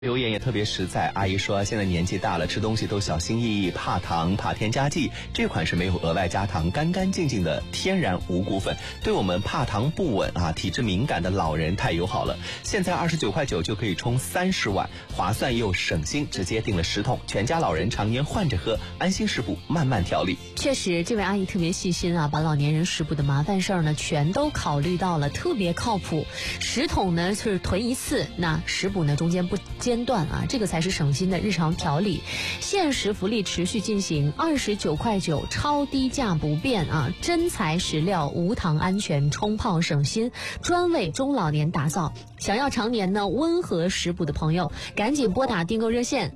留言也特别实在，阿姨说现在年纪大了，吃东西都小心翼翼，怕糖怕添加剂，这款是没有额外加糖，干干净净的天然五谷粉，对我们怕糖不稳体质敏感的老人太友好了。现在29.9块就可以冲30碗，划算又省心，直接订了10桶，全家老人常年换着喝，安心食补慢慢调理。 确实这位阿姨特别细心把老年人食补的麻烦事儿呢全都考虑到了，特别靠谱。10桶呢是囤一次，那食补呢中间不间断这个才是省心的日常调理。限时福利持续进行，29.9块超低价不变真材实料，无糖安全，冲泡省心，专为中老年打造。想要常年呢温和食补的朋友，赶紧拨打订购热线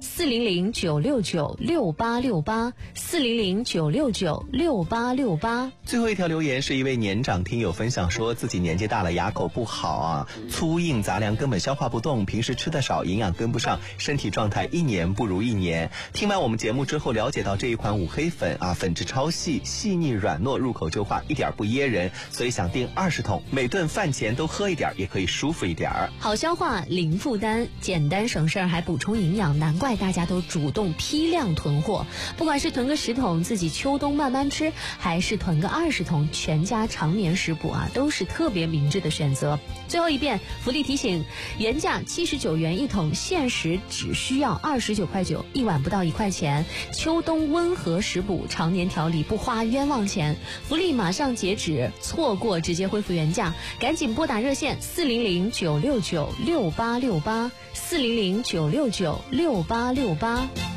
400-969-6868，400-969-6868。 最后一条留言是一位年长听友分享说，自己年纪大了，牙口不好粗硬杂粮根本消化不动，平时吃的少，营养跟不上，身体状态一年不如一年。听完我们节目之后，了解到这一款五黑粉粉质超细，细腻软糯，入口就化，一点不噎人，所以想订20桶，每顿饭前都喝一点，也可以舒服一点。 好消化，零负担，简单省事儿，还补充营养，难怪大家都主动批量囤货。不管是囤个10桶自己秋冬慢慢吃，还是囤个20桶全家常年食补都是特别明智的选择。最后一遍福利提醒，原价79元1桶，限时只需要29.9块，一碗不到1块钱，秋冬温和食补，常年调理，不花冤枉钱。福利马上截止，错过直接恢复原价，赶紧拨打热线400-969-6868，400-969-6868。